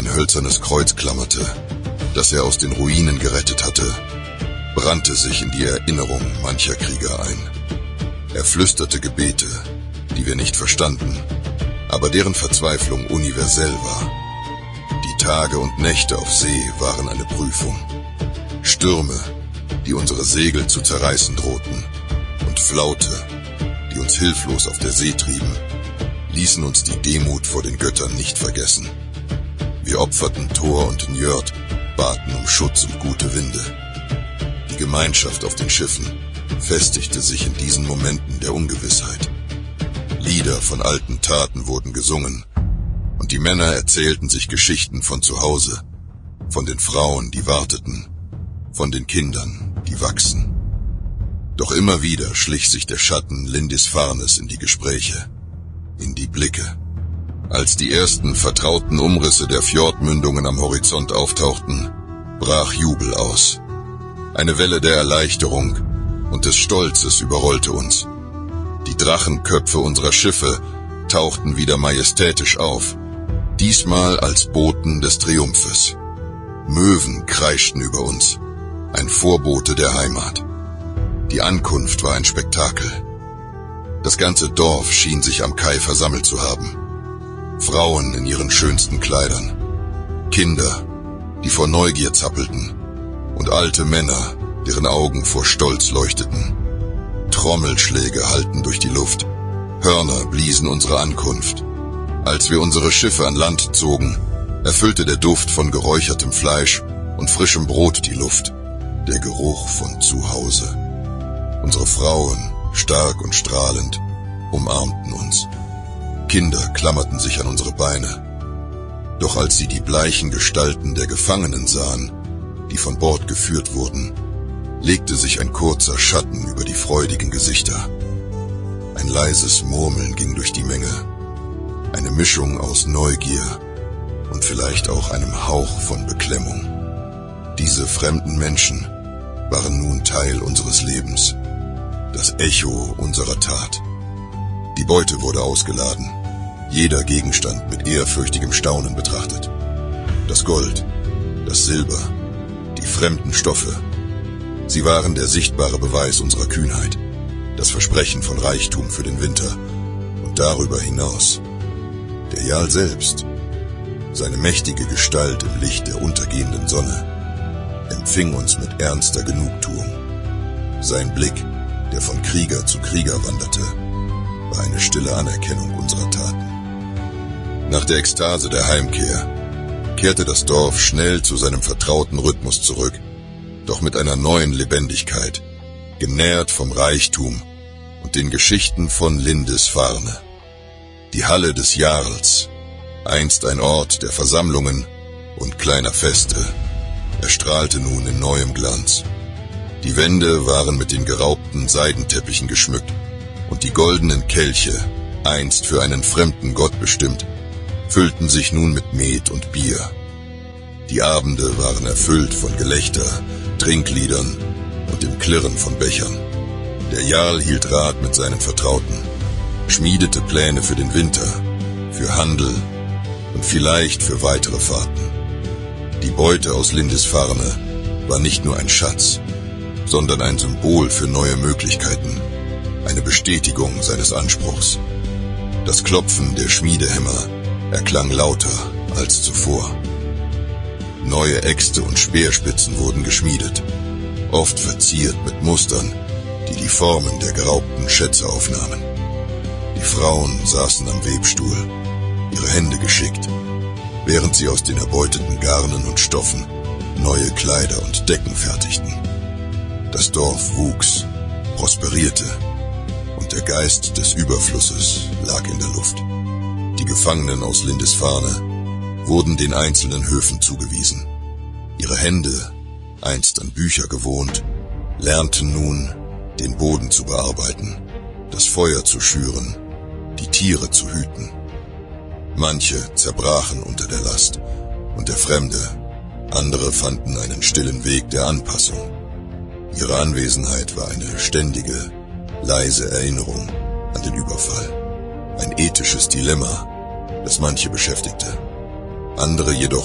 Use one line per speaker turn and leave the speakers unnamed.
ein hölzernes Kreuz klammerte, das er aus den Ruinen gerettet hatte, brannte sich in die Erinnerung mancher Krieger ein. Er flüsterte Gebete, die wir nicht verstanden, aber deren Verzweiflung universell war. Die Tage und Nächte auf See waren eine Prüfung. Stürme, die unsere Segel zu zerreißen drohten, und Flaute, die uns hilflos auf der See trieben, ließen uns die Demut vor den Göttern nicht vergessen. Wir opferten Thor und Njörd, baten um Schutz und gute Winde. Die Gemeinschaft auf den Schiffen festigte sich in diesen Momenten der Ungewissheit. Lieder von alten Taten wurden gesungen, und die Männer erzählten sich Geschichten von zu Hause, von den Frauen, die warteten, von den Kindern, die wachsen. Doch immer wieder schlich sich der Schatten Lindisfarnes in die Gespräche, in die Blicke. Als die ersten vertrauten Umrisse der Fjordmündungen am Horizont auftauchten, brach Jubel aus. Eine Welle der Erleichterung und des Stolzes überrollte uns. Die Drachenköpfe unserer Schiffe tauchten wieder majestätisch auf, diesmal als Boten des Triumphes. Möwen kreischten über uns, ein Vorbote der Heimat. Die Ankunft war ein Spektakel. Das ganze Dorf schien sich am Kai versammelt zu haben. Frauen in ihren schönsten Kleidern, Kinder, die vor Neugier zappelten, und alte Männer, deren Augen vor Stolz leuchteten. Trommelschläge hallten durch die Luft, Hörner bliesen unsere Ankunft. Als wir unsere Schiffe an Land zogen, erfüllte der Duft von geräuchertem Fleisch und frischem Brot die Luft, der Geruch von Zuhause. Unsere Frauen, stark und strahlend, umarmten uns. Kinder klammerten sich an unsere Beine. Doch als sie die bleichen Gestalten der Gefangenen sahen, die von Bord geführt wurden, legte sich ein kurzer Schatten über die freudigen Gesichter. Ein leises Murmeln ging durch die Menge, eine Mischung aus Neugier und vielleicht auch einem Hauch von Beklemmung. Diese fremden Menschen waren nun Teil unseres Lebens, das Echo unserer Tat. Die Beute wurde ausgeladen, jeder Gegenstand mit ehrfürchtigem Staunen betrachtet. Das Gold, das Silber, die fremden Stoffe, sie waren der sichtbare Beweis unserer Kühnheit, das Versprechen von Reichtum für den Winter und darüber hinaus. Der Jarl selbst, seine mächtige Gestalt im Licht der untergehenden Sonne, empfing uns mit ernster Genugtuung. Sein Blick, der von Krieger zu Krieger wanderte, war eine stille Anerkennung unserer Taten. Nach der Ekstase der Heimkehr kehrte das Dorf schnell zu seinem vertrauten Rhythmus zurück, doch mit einer neuen Lebendigkeit, genährt vom Reichtum und den Geschichten von Lindisfarne. Die Halle des Jarls, einst ein Ort der Versammlungen und kleiner Feste, erstrahlte nun in neuem Glanz. Die Wände waren mit den geraubten Seidenteppichen geschmückt und die goldenen Kelche, einst für einen fremden Gott bestimmt, füllten sich nun mit Met und Bier. Die Abende waren erfüllt von Gelächter, Trinkliedern und dem Klirren von Bechern. Der Jarl hielt Rat mit seinen Vertrauten, schmiedete Pläne für den Winter, für Handel und vielleicht für weitere Fahrten. Die Beute aus Lindisfarne war nicht nur ein Schatz, sondern ein Symbol für neue Möglichkeiten, eine Bestätigung seines Anspruchs. Das Klopfen der Schmiedehämmer erklang lauter als zuvor. Neue Äxte und Speerspitzen wurden geschmiedet, oft verziert mit Mustern, die die Formen der geraubten Schätze aufnahmen. Die Frauen saßen am Webstuhl, ihre Hände geschickt, während sie aus den erbeuteten Garnen und Stoffen neue Kleider und Decken fertigten. Das Dorf wuchs, prosperierte und der Geist des Überflusses lag in der Luft. Die Gefangenen aus Lindisfarne wurden den einzelnen Höfen zugewiesen. Ihre Hände, einst an Bücher gewohnt, lernten nun, den Boden zu bearbeiten, das Feuer zu schüren, die Tiere zu hüten. Manche zerbrachen unter der Last und der Fremde, andere fanden einen stillen Weg der Anpassung. Ihre Anwesenheit war eine ständige, leise Erinnerung an den Überfall. Ein ethisches Dilemma, das manche beschäftigte. Andere jedoch